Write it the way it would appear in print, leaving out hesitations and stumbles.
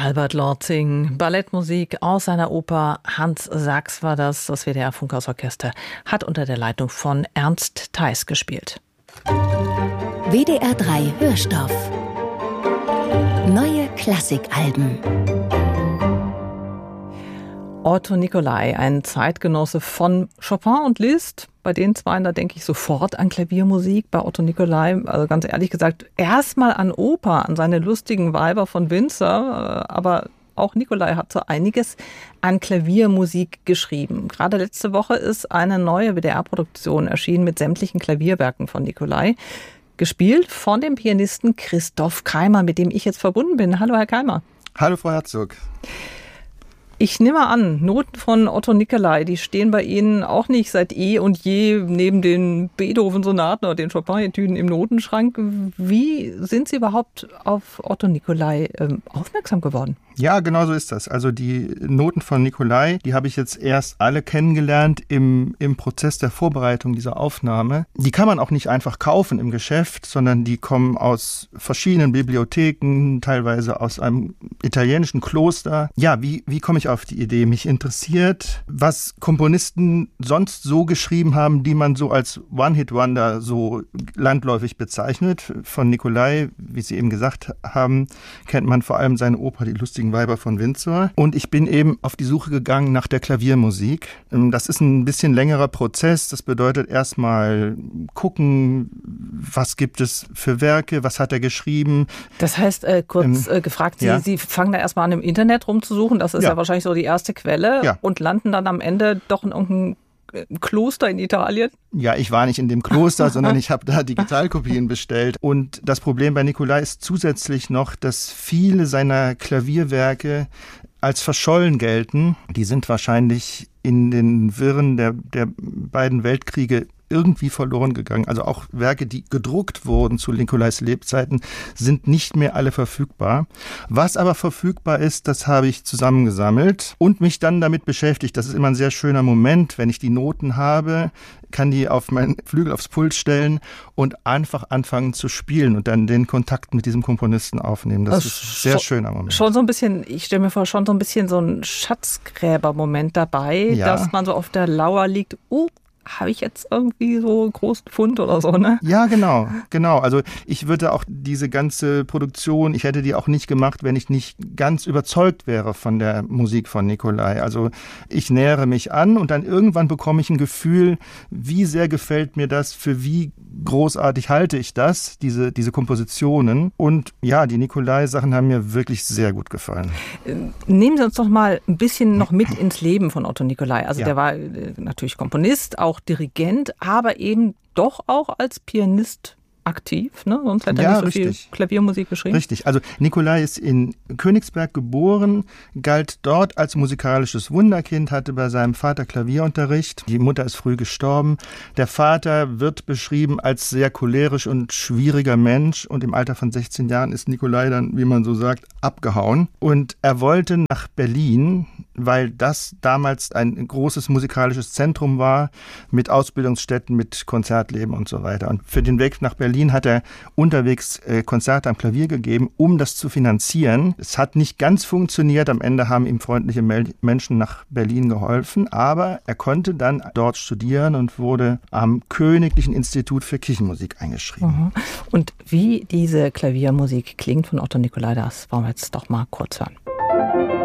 Albert Lortzing, Ballettmusik aus seiner Oper Hans Sachs war das. Das WDR Funkhausorchester hat unter der Leitung von Ernst Theis gespielt. WDR 3 Hörstoff. Neue Klassikalben. Otto Nicolai, ein Zeitgenosse von Chopin und Liszt. Bei den zweien, da denke ich sofort an Klaviermusik. Bei Otto Nicolai, also ganz ehrlich gesagt, erstmal an Oper, an seine lustigen Weiber von Windsor. Aber auch Nicolai hat so einiges an Klaviermusik geschrieben. Gerade letzte Woche ist eine neue WDR-Produktion erschienen mit sämtlichen Klavierwerken von Nicolai. Gespielt von dem Pianisten Christoph Keimer, mit dem ich jetzt verbunden bin. Hallo, Herr Keimer. Hallo, Frau Herzog. Ich nehme an, Noten von Otto Nicolai, die stehen bei Ihnen auch nicht seit eh und je neben den Beethoven-Sonaten oder den Chopin-Etüden im Notenschrank. Wie sind Sie überhaupt auf Otto Nicolai aufmerksam geworden? Ja, genau so ist das. Also die Noten von Nicolai, die habe ich jetzt erst alle kennengelernt im Prozess der Vorbereitung dieser Aufnahme. Die kann man auch nicht einfach kaufen im Geschäft, sondern die kommen aus verschiedenen Bibliotheken, teilweise aus einem italienischen Kloster. Ja, wie komme ich auf die Idee? Mich interessiert, was Komponisten sonst so geschrieben haben, die man so als One-Hit-Wonder so landläufig bezeichnet. Von Nicolai, wie Sie eben gesagt haben, kennt man vor allem seine Oper Die lustigen Weiber von Windsor. Und ich bin eben auf die Suche gegangen nach der Klaviermusik. Das ist ein bisschen längerer Prozess. Das bedeutet erstmal gucken, was gibt es für Werke, was hat er geschrieben. Das heißt, gefragt, Sie fangen da erstmal an, im Internet rumzusuchen. Das ist ja wahrscheinlich so die erste Quelle und landen dann am Ende doch in irgendeinem Kloster in Italien? Ja, ich war nicht in dem Kloster, sondern ich habe da Digitalkopien bestellt. Und das Problem bei Nicolai ist zusätzlich noch, dass viele seiner Klavierwerke als verschollen gelten. Die sind wahrscheinlich in den Wirren der beiden Weltkriege irgendwie verloren gegangen. Also auch Werke, die gedruckt wurden zu Nicolais Lebzeiten, sind nicht mehr alle verfügbar. Was aber verfügbar ist, das habe ich zusammengesammelt und mich dann damit beschäftigt. Das ist immer ein sehr schöner Moment, wenn ich die Noten habe, kann die auf meinen Flügel aufs Pult stellen und einfach anfangen zu spielen und dann den Kontakt mit diesem Komponisten aufnehmen. Das ist ein sehr schöner Moment. Schon so ein bisschen, ich stelle mir vor, schon so ein bisschen so ein Schatzgräber-Moment dabei, dass man so auf der Lauer liegt. Habe ich jetzt irgendwie so einen großen Fund oder so, ne? Ja, genau. Also ich würde auch diese ganze Produktion, ich hätte die auch nicht gemacht, wenn ich nicht ganz überzeugt wäre von der Musik von Nicolai. Also ich nähere mich an und dann irgendwann bekomme ich ein Gefühl, wie sehr gefällt mir das, für wie großartig halte ich das, diese Kompositionen. Und ja, die Nicolai-Sachen haben mir wirklich sehr gut gefallen. Nehmen Sie uns doch mal ein bisschen noch mit ins Leben von Otto Nicolai. Also der war natürlich Komponist, auch Dirigent, aber eben doch auch als Pianist aktiv, ne? Sonst hätte er nicht so viel Klaviermusik geschrieben. Richtig, also Nicolai ist in Königsberg geboren, galt dort als musikalisches Wunderkind, hatte bei seinem Vater Klavierunterricht. Die Mutter ist früh gestorben. Der Vater wird beschrieben als sehr cholerisch und schwieriger Mensch und im Alter von 16 Jahren ist Nicolai dann, wie man so sagt, abgehauen. Und er wollte nach Berlin, weil das damals ein großes musikalisches Zentrum war, mit Ausbildungsstätten, mit Konzertleben und so weiter. Und für den Weg nach Berlin hat er unterwegs Konzerte am Klavier gegeben, um das zu finanzieren. Es hat nicht ganz funktioniert. Am Ende haben ihm freundliche Menschen nach Berlin geholfen, aber er konnte dann dort studieren und wurde am Königlichen Institut für Kirchenmusik eingeschrieben. Und wie diese Klaviermusik klingt von Otto Nicolai, das wollen wir jetzt doch mal kurz hören.